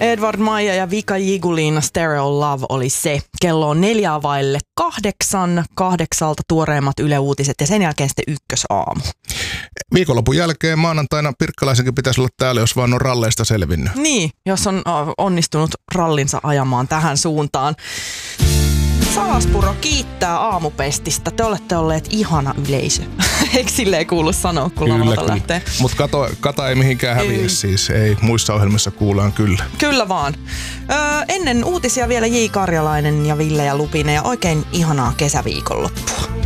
Edward Maija ja Vika Jigulina Stereo Love oli se. Kello on 7:45, 8 tuoreimmat Yle Uutiset ja sen jälkeen sitten Ykkösaamu. Viikonlopun jälkeen maanantaina Pirkkalaisenkin pitäisi olla täällä, jos vaan on ralleista selvinnyt. Niin, jos on onnistunut rallinsa ajamaan tähän suuntaan. Salaspuro kiittää Aamupestistä. Te olette olleet ihana yleisö. Eikö silleen kuulu sanoa, kun lavalta lähtee? Mutta kata ei mihinkään häviä siis. Ei, muissa ohjelmissa kuullaan kyllä. Kyllä vaan. Ennen uutisia vielä J. Karjalainen ja Ville ja Lupinen ja oikein ihanaa kesäviikonloppua.